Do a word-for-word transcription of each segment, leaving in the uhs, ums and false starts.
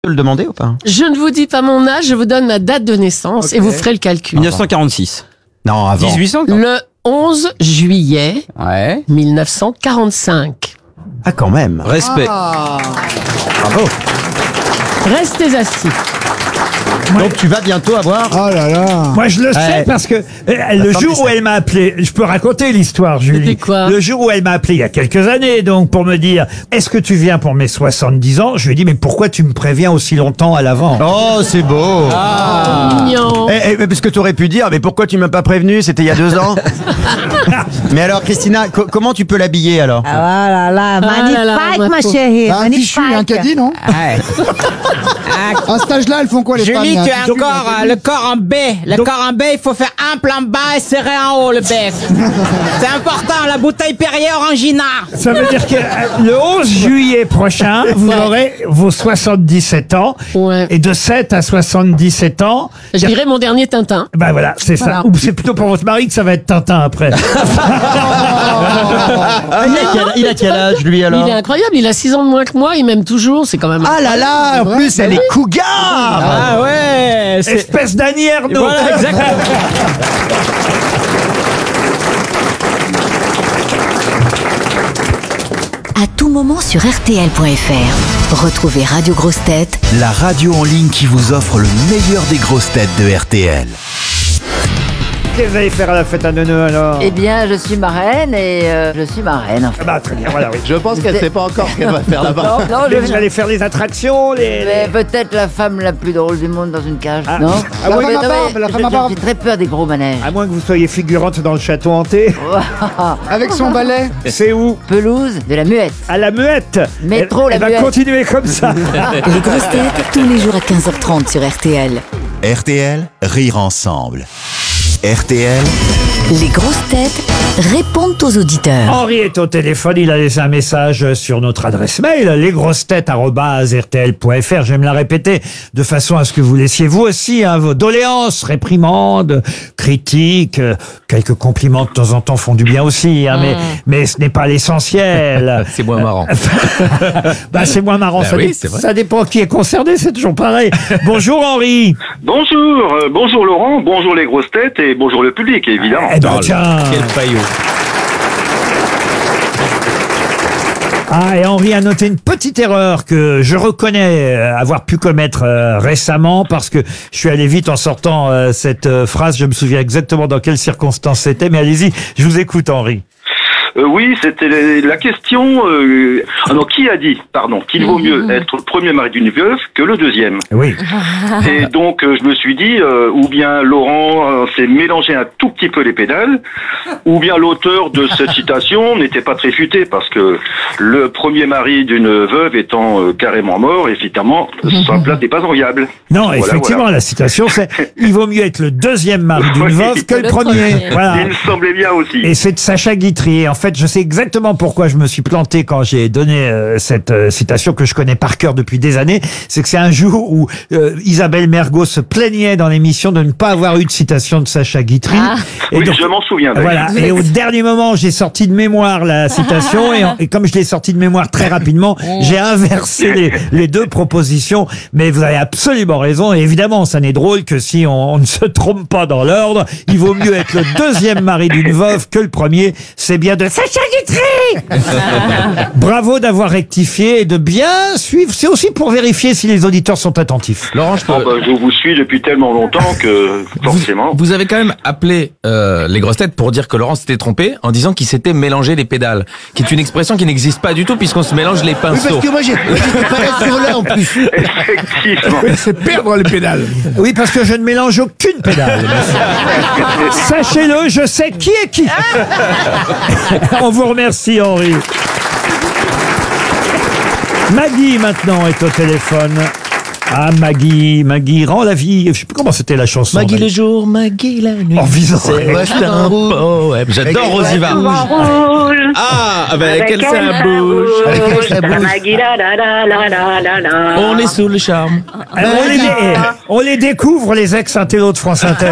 le demander ou pas? Je ne vous dis pas mon âge, je vous donne ma date de naissance okay. et vous ferez le calcul. mille neuf cent quarante-six. Non, avant. dix-huit cents. Le onze juillet ouais. mille neuf cent quarante-cinq. Ah, quand même. Respect. Ah. Bravo. Restez assis. Ouais. Donc tu vas bientôt avoir... Oh là là. Moi je le ouais. sais parce que euh, le jour où elle m'a appelé, je peux raconter l'histoire, Julie. C'était quoi? Le jour où elle m'a appelé il y a quelques années, donc pour me dire est-ce que tu viens pour mes soixante-dix ans, je lui ai dit mais pourquoi tu me préviens aussi longtemps à l'avant? Oh, c'est beau. Ah. Mignon. Eh, eh, parce que tu aurais pu dire mais pourquoi tu m'as pas prévenu, c'était il y a deux ans. Mais alors Christina, co comment tu peux l'habiller alors? Ah là là, magnifique ah là là, ma chérie, Bah, un magnifique. fichu, un caddie, non? À cet âge-là, elles font quoi les femmes? Julie, Il y tu a un as fichu, encore un euh, le corps en B. Le Donc- corps en B, il faut faire un plan bas et serrer en haut le bec. C'est important, la bouteille Perrier Orangina. Ça veut dire que euh, le onze juillet prochain, vous Ouais. aurez vos soixante-dix-sept ans. Ouais. Et de sept à soixante-dix-sept ans, Je dirais mon dernier Tintin. ben voilà, c'est Voilà. ça. Ou c'est plutôt pour votre mari que ça va être Tintin après. Ah, il, a quel, il a quel âge lui alors? Il est incroyable, il a six ans de moins que moi, il m'aime toujours, c'est quand même... Ah là là, en plus elle est cougar. Ah ouais, c'est... Espèce d'Annie Ernaux. Voilà, exactement. À tout moment sur R T L point F R. Retrouvez Radio Grosses Têtes, la radio en ligne qui vous offre le meilleur des grosses têtes de R T L. Qu'est-ce que vous allez faire à la fête à Neuneu alors? Eh bien, je suis marraine et euh, je suis marraine. En fait. Ah bah très bien, voilà, oui. Je pense qu'elle sait pas encore ce qu'elle va faire là-bas. Non, non, Mais je vous allez faire les attractions, les... Mais peut-être la femme la plus drôle du monde dans une cage, Ah. non? Ah La oui, femme à Mais non, barbe, mais la je- femme à barbe. J'ai très peur des gros manèges. À moins que vous soyez figurante dans le château hanté. Avec son balai. C'est où? Pelouse de la muette. À la Muette. Métro, elle, la elle va Muette. continuer comme ça. les grosses têtes tous les jours à quinze heures trente sur R T L. R T L, rire ensemble. R T L, Les grosses têtes répondent aux auditeurs. Henri est au téléphone, il a laissé un message sur notre adresse mail, lesgrossetêtes arobase R T L point F R. Je vais me la répéter de façon à ce que vous laissiez vous aussi hein, vos doléances, réprimandes, critiques, euh, quelques compliments de temps en temps font du bien aussi, hein, mais, mais ce n'est pas l'essentiel. C'est moins marrant. Bah, c'est moins marrant, Bah ça, oui, dé- c'est vrai. ça dépend qui est concerné, c'est toujours pareil. Bonjour Henri. Bonjour, euh, bonjour Laurent, bonjour les grosses têtes et bonjour le public évidemment. Eh ben Oh là, tiens. quel paillot. Ah, et Henri a noté une petite erreur que je reconnais euh, avoir pu commettre euh, récemment parce que je suis allé vite en sortant euh, cette euh, phrase. Je me souviens exactement dans quelles circonstances c'était, mais allez-y, je vous écoute Henri. Euh, oui, c'était la- la question. Euh, ah non, qui a dit, pardon, qu'il vaut mieux être le premier mari d'une veuve que le deuxième. Oui. Et donc euh, je me suis dit, euh, ou bien Laurent euh, s'est mélangé un tout petit peu les pédales, ou bien l'auteur de cette citation n'était pas très futé parce que le premier mari d'une veuve étant euh, carrément mort, évidemment, sa place n'est pas enviable. Non, Voilà, effectivement, voilà. la citation c'est « Il vaut mieux être le deuxième mari d'une Oui. veuve que le, Le premier. premier. » Voilà. Il me semblait bien aussi. Et c'est de Sacha Guitry. Et en fait, je sais exactement pourquoi je me suis planté quand j'ai donné euh, cette euh, citation que je connais par cœur depuis des années. C'est que c'est un jour où euh, Isabelle Mergo se plaignait dans l'émission de ne pas avoir eu de citation de Sacha Guitry. Ah. Et Oui, donc, je m'en souviens d'ailleurs. voilà. Et au dernier moment, j'ai sorti de mémoire la citation et, en- et comme je l'ai sorti de mémoire très rapidement, j'ai inversé les, les deux propositions. Mais vous avez absolument raison. Et évidemment, ça n'est drôle que si on, on ne se trompe pas dans l'ordre. Il vaut mieux être le deuxième mari d'une veuve que le premier. C'est bien de Sacha Guitry. Bravo d'avoir rectifié et de bien suivre. C'est aussi pour vérifier si les auditeurs sont attentifs. Laurent, je peux... Ah bah, je vous suis depuis tellement longtemps que forcément. Vous avez quand même appelé euh, les grosses têtes pour dire que Laurent s'était trompé en disant qu'il s'était mélangé les pédales, qui est une expression qui n'existe pas du tout puisqu'on se mélange les Oui, parce pinceaux. que moi, j'ai- moi, j'étais pas là sur là en plus. Effectivement. C'est perdre les pédales. Oui, parce que je ne mélange aucune pédale. Sachez-le, je sais qui est qui. On vous remercie, Henri. Maggie, maintenant, est au téléphone. Ah, Maggie, Maggie rend la vie. Je sais plus comment c'était la chanson. Maggie d'ailleurs. le jour, Maggie la nuit. En visant. C'est un poème. J'adore Rosiva. Ah, avec elle ça bouge. Maggie, la, la, la, la, la, la, la. On est sous le charme. Euh, on, les, dé- on les découvre, les ex-intellos de France Inter.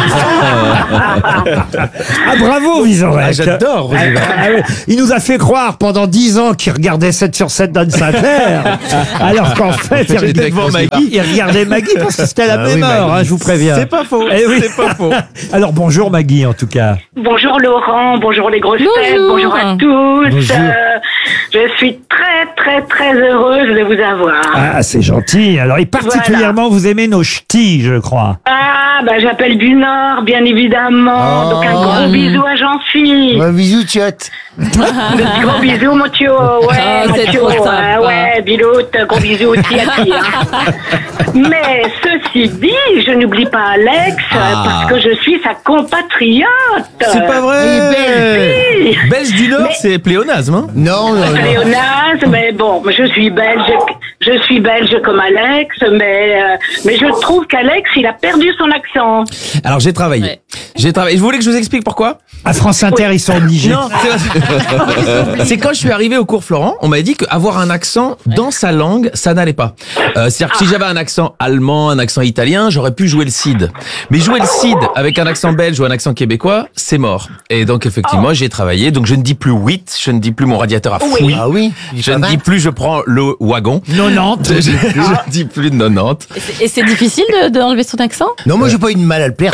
Ah, bravo, Vizorek. Ah, j'adore Rosiva. Ah, oui. Il nous a fait croire pendant dix ans qu'il regardait sept sur sept d'Anne Sinclair. Alors qu'en fait, il J'étais devant regardait, Maggie. il regardait Maggie parce que c'était la Ah même oui, heure, Maggie. hein, je vous préviens. C'est pas faux. Eh oui. C'est pas faux. Alors bonjour Maggie, en tout cas. Bonjour Laurent, bonjour les grosses têtes, Bonjour. bonjour à tous. Bonjour. Euh, je suis très très très heureuse de vous avoir. Ah, c'est gentil. Alors, et particulièrement, vous aimez nos ch'tis, je crois. Ah, bah j'appelle du Nord, bien évidemment. Oh. Donc un gros bisou à Jean-Phi. Un bisou, tchot. Gros bisou, mon tio. Ouais, Oh, mon c'est tio. trop sympa. Ouais, ouais, biloute, gros bisou aussi à ti. Hein. Mais ceci dit, je n'oublie pas Alex Ah. parce que je suis sa compatriote. C'est pas vrai. Si. Belge du Nord, Mais- c'est pléonasme, hein. Non, non, non. Pléonasme, mais bon, je suis belge, je suis belge comme Alex, mais euh, mais je trouve qu'Alex, il a perdu son accent. Alors j'ai travaillé. Ouais. J'ai travaillé. Je voulais que je vous explique pourquoi. À France Inter, ils sont obligés. Non, c'est- c'est quand je suis arrivé au cours Florent, on m'a dit qu'avoir un accent dans sa langue, ça n'allait pas. Euh, C'est-à-dire que si j'avais un accent allemand, un accent italien, j'aurais pu jouer le cid. Mais jouer le cid avec un accent belge ou un accent québécois, c'est mort. Et donc effectivement, j'ai travaillé. Donc je ne dis plus huit, je ne dis plus mon radiateur à fouille. Ah oui. Je ne dis plus je prends le wagon. nonante. Je, je ne dis plus de nonante. Et c'est- Et c'est difficile de- d'enlever son accent Non, moi, j'ai pas eu de mal à le perdre.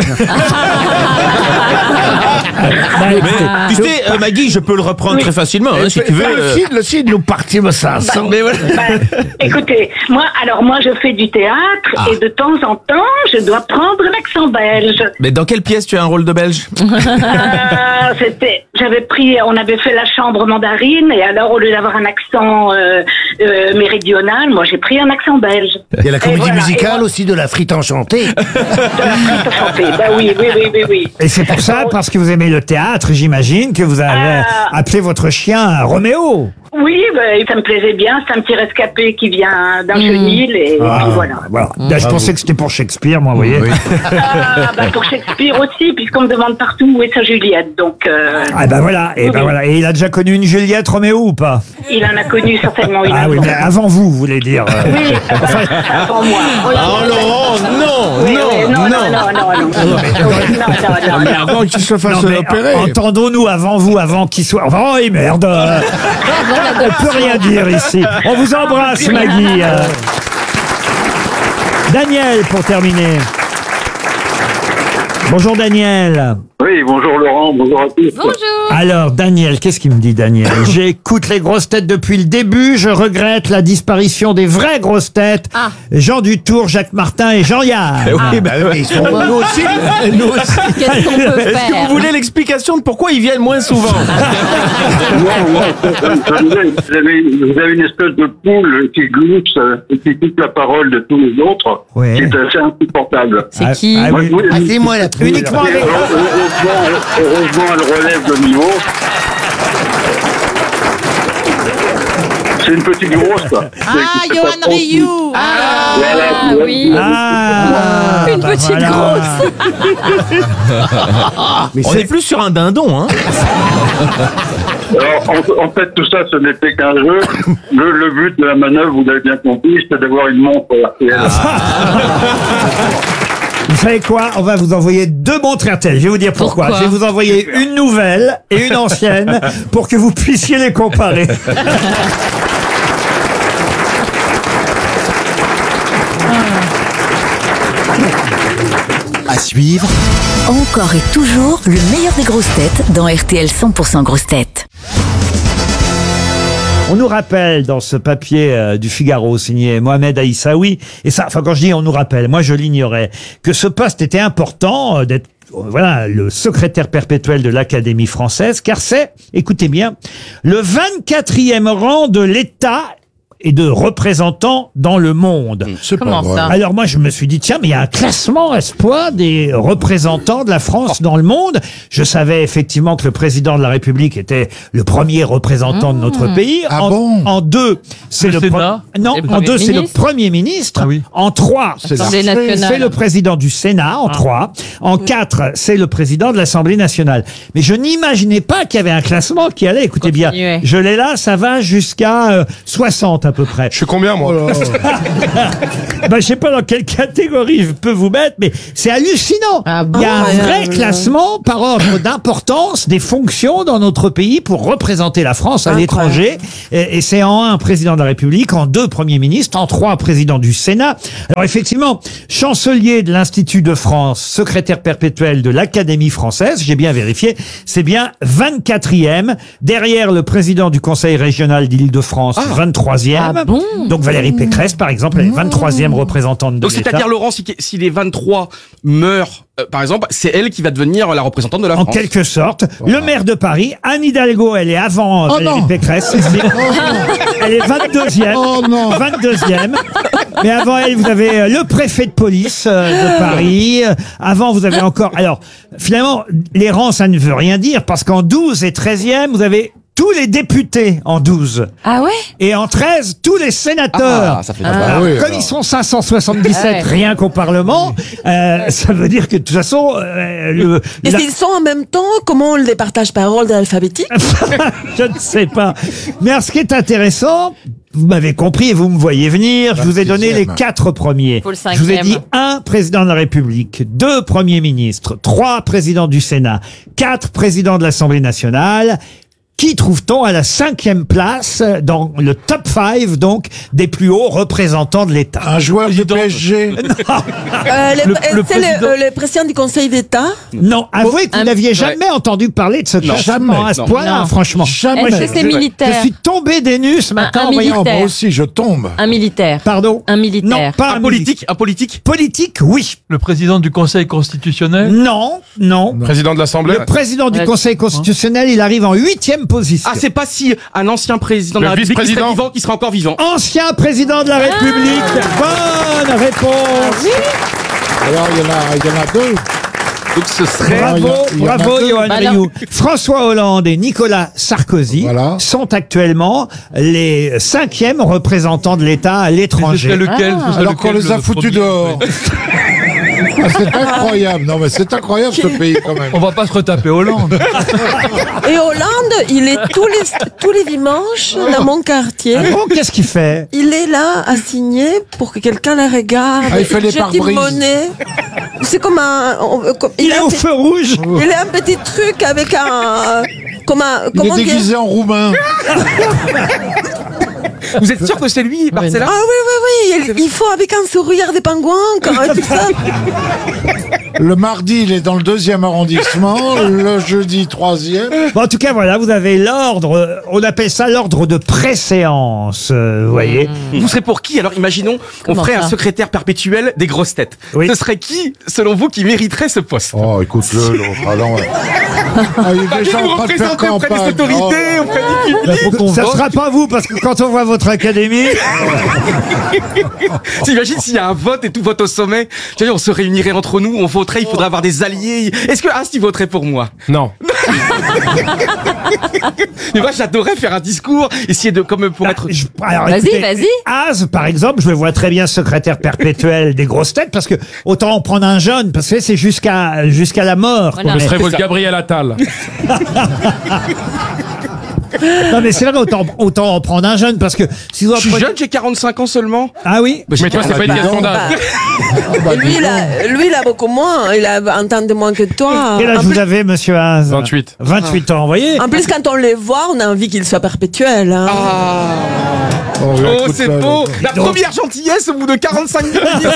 Bah, Mais écoutez, tu sais, euh, Maggie, je peux le reprendre très facilement, hein, si tu veux. euh. le cid nous partit, mais ça. Mais voilà. Bah, écoutez, moi, alors moi, je fais du théâtre Ah. et de temps en temps, je dois prendre l'accent belge. Mais dans quelle pièce tu as un rôle de belge? Euh, c'était, j'avais pris, on avait fait la chambre mandarine et alors au lieu d'avoir un accent euh, euh, méridional, moi j'ai pris un accent belge. Il y a la Et comédie voilà, musicale et aussi de la frite enchantée. moi, de la frite chantée. Bah oui, oui, oui, oui, oui. Et c'est pour ça, parce que vous aimez le théâtre, j'imagine, que vous avez Ah. appelé votre chien Roméo. Oui, bah, ça me plaisait bien. C'est un petit rescapé qui vient d'un chenil et, et Ah, puis voilà. voilà. Là, je pensais que c'était pour Shakespeare, moi, vous voyez. Ah, bah, pour Shakespeare aussi, puisqu'on me demande partout où est sa Juliette. Donc, euh, Ah ben voilà, et ben Oui. voilà. Et il a déjà connu une Juliette Roméo ou pas? il en a connu certainement une. Ah oui, mais avant vous, vous voulez dire. euh. Oui, avant moi. Oui, Oh oui, Laurent, non, oui, non, oui, non, non, non, non, non, non, non, non, non. Avant qu'il se fasse Non, mais en- entendons-nous avant vous, avant qu'il soit. Oh, oui, merde. euh, On peut rien dire ici. On vous embrasse, Maggie. euh. Daniel, pour terminer. Bonjour, Daniel. Oui, bonjour Laurent, bonjour à tous. Bonjour. Alors, Daniel, qu'est-ce qu'il me dit, Daniel? J'écoute les grosses têtes depuis le début. Je regrette la disparition des vraies grosses têtes. Ah. Jean Dutour, Jacques Martin et Jean-Yann. Oui, bah, oui. Ils sont nous aussi. Nous aussi. Qu'est-ce qu'on peut Est-ce que faire vous voulez l'explication de pourquoi ils viennent moins souvent? Non, non, vous avez, vous avez une espèce de poule qui glousse euh, et qui coupe la parole de tous les autres, Oui. qui est assez insupportable. C'est Ah, qui ah oui. Oui, Ah, c'est moi la poule. Uniquement avec. Heureusement, heureusement, elle relève le niveau. C'est une petite grosse, quoi. Ah, C'est- c'est Johan pas trop- Rioux. Ah, Voilà, Ah voilà. oui. Ah, Une bah petite voilà. grosse. Mais On c'est- est plus sur un dindon, hein. Alors, en, en fait, tout ça, ce n'était qu'un jeu. Le, le but de la manœuvre, vous l'avez bien compris, c'était d'avoir une montre R T L. Vous savez quoi? On va vous envoyer deux montres R T L. Je vais vous dire pourquoi. Pourquoi Je vais vous envoyer une nouvelle et une ancienne pour que vous puissiez les comparer. À suivre, Encore et toujours le meilleur des grosses têtes dans R T L cent pour cent grosses têtes. On nous rappelle dans ce papier euh, du Figaro signé Mohamed Aïssaoui, et ça, enfin quand je dis on nous rappelle, moi je l'ignorais, que ce poste était important euh, d'être euh, voilà, le secrétaire perpétuel de l'Académie française, car c'est, écoutez bien, le vingt-quatrième rang de l'État et de représentants dans le monde. C'est Comment pas vrai. ça? Alors moi je me suis dit tiens mais il y a un classement Espoir des représentants de la France dans le monde. Je savais effectivement que le président de la République était le premier représentant de notre pays. Ah en, bon en deux c'est le, Le pre- Sénat non C'est le en Premier deux c'est le ministre. premier ministre. Ah oui. En trois C'est Assemblée la- nationale. c'est le président du Sénat en trois. En quatre, c'est le président de l'Assemblée nationale. Mais je n'imaginais pas qu'il y avait un classement qui allait. Écoutez bien, Continuez. je l'ai là, ça va jusqu'à euh, soixante à peu près. Je suis combien, moi? Ben, je sais pas dans quelle catégorie je peux vous mettre, mais c'est hallucinant. Ah bon, Il y a un ouais, vrai ouais, ouais. classement par ordre d'importance des fonctions dans notre pays pour représenter la France à l'étranger. Et, et c'est en un président de la République, en deux premiers ministres, en trois président du Sénat. Alors effectivement, chancelier de l'Institut de France, secrétaire perpétuel de l'Académie française, j'ai bien vérifié, c'est bien vingt-quatrième, derrière le président du Conseil régional d'Île-de-France, vingt-troisième. Ah bon Donc Valérie Pécresse, par exemple, elle est vingt-troisième représentante de Donc l'État. c'est-à-dire Laurent, si, si les vingt-trois meurent, euh, par exemple, c'est elle qui va devenir la représentante de la En France. quelque sorte. Le maire de Paris, Anne Hidalgo, elle est avant euh, Oh Valérie non. Pécresse. Elle est vingt-deuxième. Oh non. vingt-deuxième. Mais avant elle, vous avez euh, le préfet de police euh, de Paris. Euh, Avant, vous avez encore... Alors, finalement, les rangs, ça ne veut rien dire, parce qu'en douze et treizième, vous avez tous les députés en douze. Ah ouais? Et en treize, tous les sénateurs. Ah, ça fait Alors, Ah oui, comme alors. ils sont cinq cent soixante-dix-sept Ouais. rien qu'au Parlement, euh, ça veut dire que de toute façon, euh, le, Et la- s'ils sont en même temps, comment on les partage par ordre alphabétique? je ne sais pas. Mais alors, ce qui est intéressant, vous m'avez compris et vous me voyez venir, je vous ai donné les Sixième. quatre premiers. Faut le Je vous ai cinquième. dit un président de la République, deux premiers ministres, trois présidents du Sénat, quatre présidents de l'Assemblée nationale. Qui trouve-t-on à la cinquième place dans le top cinq, donc, des plus hauts représentants de l'État? Un joueur du P S G. Euh, le, Le- euh, le c'est président- le, euh, le président du Conseil d'État. Non, avouez que vous un- n'aviez jamais entendu parler de ce Non, classement jamais. à ce Non. point-là, Non. franchement. Jamais. Est-ce que c'est Je militaire? suis tombé des nues ce matin un en voyant... Non, moi militaire. aussi, je tombe. Un militaire. Pardon? Un militaire. Non, pas Un un politique, un politique. Politique, oui. Le président du Conseil constitutionnel. Non, non. Président de l'Assemblée? Le président du Ouais. Conseil constitutionnel, il arrive en huitième position. Ah, c'est pas si un ancien président de Le la République qui serait vice-président. vivant, qui serait encore vivant. Ancien président de la République. Bonne réponse. Alors, il y en a, il y en a deux. Donc ce serait... Bravo, il y a- il y en a bravo, deux. Johan Bah Rioux. François Hollande et Nicolas Sarkozy Voilà. sont actuellement les cinquièmes représentants de l'État à Ce l'étranger. serait lequel ce serait Alors qu'on lequel, les a le foutus premier dehors. Ah, c'est incroyable. Non, mais c'est incroyable ce pays quand même. On va pas se retaper Hollande. Et Hollande, il est tous les, tous les dimanches dans mon quartier. Ah bon, qu'est-ce qu'il fait? Il est là à signer pour que quelqu'un la regarde. Ah, il fait les jette une pare-brises. monnaie. C'est comme un... on- comme- Il est a au un- feu rouge. Il a un petit truc avec un... Comme un... Il est comment dire déguisé en roumain. Vous êtes sûr que c'est lui, Marcella? Ah oui, oui, oui. Il, il faut avec un sourire des pingouins, quand tout ça. Le mardi, il est dans le deuxième arrondissement. Le jeudi, troisième. Bon, en tout cas, voilà, vous avez l'ordre, euh, on appelle ça l'ordre de préséance, euh, vous voyez. Vous serez pour qui? Alors imaginons, on Comment ferait ça un secrétaire perpétuel des grosses têtes. Oui. Ce serait qui, selon vous, qui mériterait ce poste? Oh, écoute-le, l'autre. Ah, non, ouais. Ah, il est déjà Vous en train de faire représentez auprès des campagne. autorités, Oh. auprès du public. Bah, faut qu'on ça sera pas vous, parce que quand on voit votre académie, T'imagines s'il y a un vote et tout vote au sommet? Je veux dire, on se réunirait entre nous, on voterait, il faudrait avoir des alliés. Est-ce que Asti voterait pour moi? Non. Mais moi, j'adorerais faire un discours, essayer de, comme pour être... je- alors, Vas-y, écoutez, vas-y. Az, par exemple, je le vois très bien secrétaire perpétuel des grosses têtes, parce que autant en prendre un jeune, parce que c'est jusqu'à jusqu'à la mort. Voilà. quoi. Je serais c'est votre ça. Gabriel Attal. Non mais c'est vrai, autant, autant en prendre un jeune, parce que si vous en Je suis prenez- jeune, j'ai quarante-cinq ans seulement. Ah oui. Bah, Mais toi, c'est pas une question d'âge. Bah, Et lui, il a, lui, il a beaucoup moins. Il a un temps de moins que toi. Quel âge En vous plus, avez, monsieur Az? vingt-huit. vingt-huit ans, vous voyez. en plus, quand on les voit, on a envie qu'ils soient perpétuels. Hein. Oh, Oh, écoute, c'est là, beau. là. La première gentillesse au bout de quarante-cinq minutes.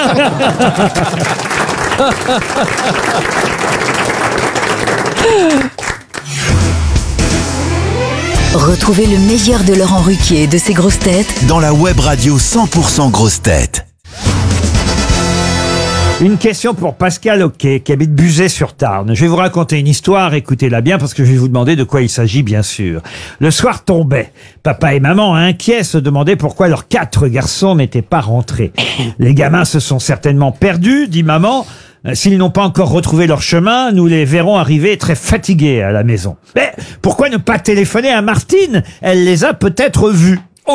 Retrouvez le meilleur de Laurent Ruquier et de ses grosses têtes dans la web radio cent pour cent grosses têtes. Une question pour Pascal Oquet, qui habite Buzet-sur-Tarn. Je vais vous raconter une histoire, écoutez-la bien, parce que je vais vous demander de quoi il s'agit, bien sûr. Le soir tombait. Papa et maman, inquiets, se demandaient pourquoi leurs quatre garçons n'étaient pas rentrés. Les gamins se sont certainement perdus, dit maman. S'ils n'ont pas encore retrouvé leur chemin, nous les verrons arriver très fatigués à la maison. Mais pourquoi ne pas téléphoner à Martine? Elle les a peut-être vus.